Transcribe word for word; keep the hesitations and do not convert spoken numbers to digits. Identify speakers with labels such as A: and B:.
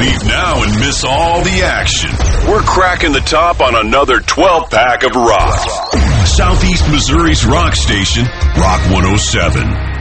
A: leave now and miss all the action. We're cracking the top on another twelve-pack of rock. Southeast Missouri's rock station, Rock one oh seven.